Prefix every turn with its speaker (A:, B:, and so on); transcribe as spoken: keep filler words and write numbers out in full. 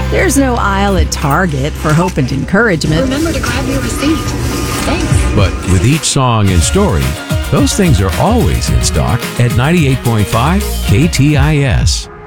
A: There's no aisle at Target for hope and encouragement.
B: Remember to grab your receipt. Thanks.
C: But with each song and story, those things are always in stock at ninety-eight point five K T I S.